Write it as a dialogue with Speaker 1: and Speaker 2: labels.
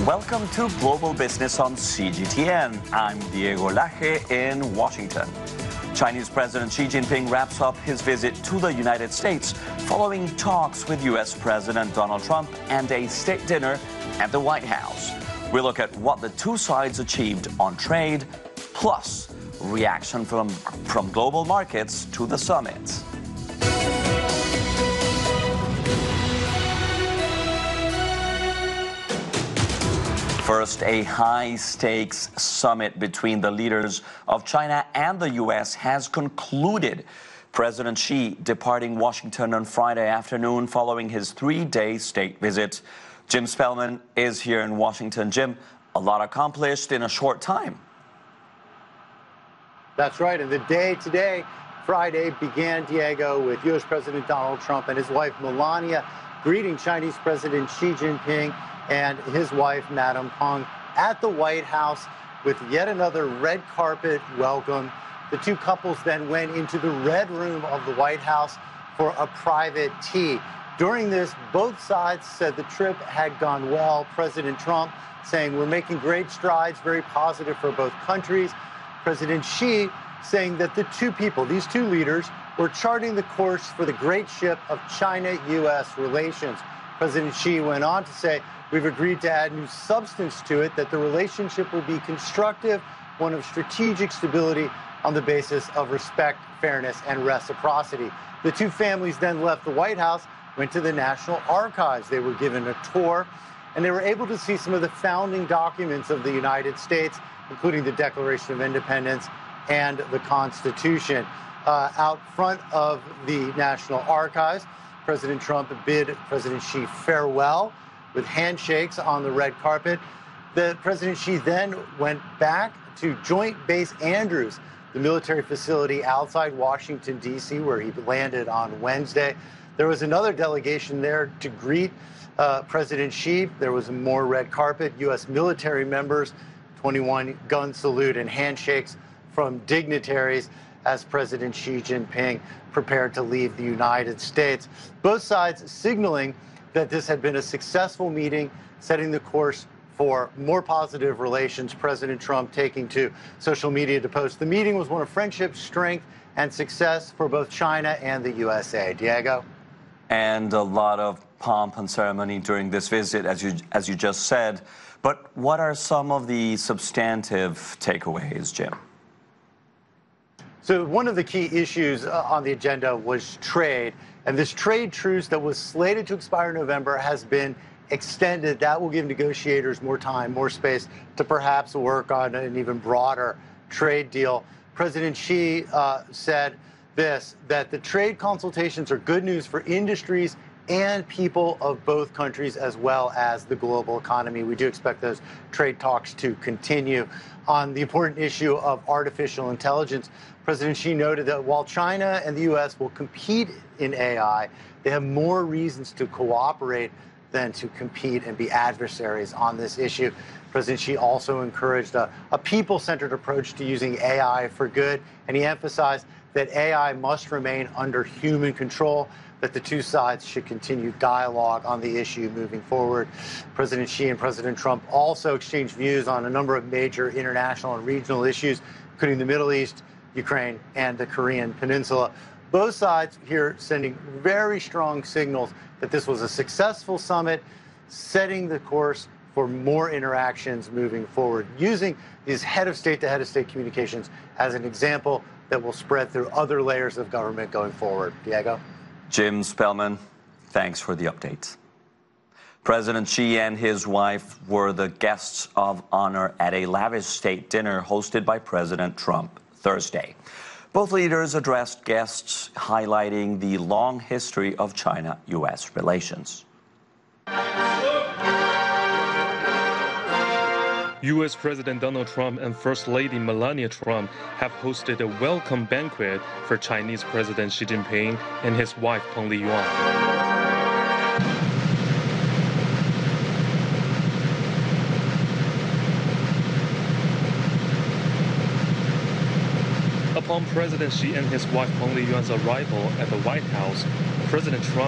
Speaker 1: Welcome to Global Business on CGTN. I'm Diego Laje in Washington. Chinese President Xi Jinping wraps up his visit to the United States following talks with U.S. President Donald Trump and a state dinner at the White House. We look at what the two sides achieved on trade, plus reaction from global markets to the summit. First, a high-stakes summit between the leaders of China and the U.S. has concluded. President Xi departing Washington on Friday afternoon following his three-day state visit. Jim Spellman is here in Washington. Jim, a lot accomplished in a short time.
Speaker 2: That's right. And the day today, Friday, began, Diego, with U.S. President Donald Trump and his wife Melania greeting Chinese President Xi Jinping and his wife, Madam Peng, at the White House with yet another red carpet welcome. The two couples then went into the Red Room of the White House for a private tea. During this, both sides said the trip had gone well. President Trump saying we're making great strides, very positive for both countries. President Xi saying that the two people, these two leaders, were charting the course for the great ship of China-U.S. relations. President Xi went on to say, we've agreed to add new substance to it, that the relationship will be constructive, one of strategic stability on the basis of respect, fairness, and reciprocity. The two families then left the White House, went to the National Archives. They were given a tour, and they were able to see some of the founding documents of the United States, including the Declaration of Independence and the Constitution. Out front of the National Archives, President Trump bid President Xi farewell with handshakes on the red carpet. President Xi then went back to Joint Base Andrews, the military facility outside Washington, D.C., where he landed on Wednesday. There was another delegation there to greet President Xi. There was more red carpet, U.S. military members, 21 gun salute and handshakes from dignitaries as President Xi Jinping prepared to leave the United States. Both sides signaling that this had been a successful meeting, setting the course for more positive relations. President Trump taking to social media to post, the meeting was one of friendship, strength, and success for both China and the USA. Diego?
Speaker 1: And a lot of pomp and ceremony during this visit, as you just said. But what are some of the substantive takeaways, Jim?
Speaker 2: So one of the key issues on the agenda was trade. And this trade truce that was slated to expire in November has been extended. That will give negotiators more time, more space to perhaps work on an even broader trade deal. President Xi said this, that the trade consultations are good news for industries and people of both countries, as well as the global economy. We do expect those trade talks to continue. On the important issue of artificial intelligence, President Xi noted that while China and the U.S. will compete in AI, they have more reasons to cooperate than to compete and be adversaries on this issue. President Xi also encouraged a people-centered approach to using AI for good, and he emphasized that AI must remain under human control, that the two sides should continue dialogue on the issue moving forward. President Xi and President Trump also exchanged views on a number of major international and regional issues, including the Middle East, Ukraine, and the Korean Peninsula. Both sides here sending very strong signals that this was a successful summit, setting the course for more interactions moving forward, using these head-of-state to head-of-state communications as an example that will spread through other layers of government going forward. Diego?
Speaker 1: Jim Spellman, thanks for the update. President Xi and his wife were the guests of honor at a lavish state dinner hosted by President Trump Thursday. Both leaders addressed guests, highlighting the long history of China-U.S. relations.
Speaker 3: U.S. President Donald Trump and First Lady Melania Trump have hosted a welcome banquet for Chinese President Xi Jinping and his wife Peng Liyuan. Upon President Xi and his wife Peng Liyuan's arrival at the White House, President Trump